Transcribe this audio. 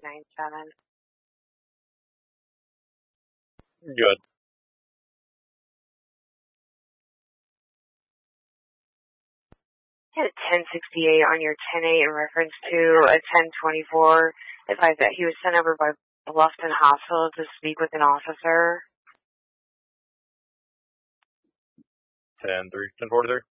597. Good. Hit 1068 on your 10-8 in reference to a 1024. Advised that he was sent over by Bluffton Hospital to speak with an officer. 10-3, 10-43.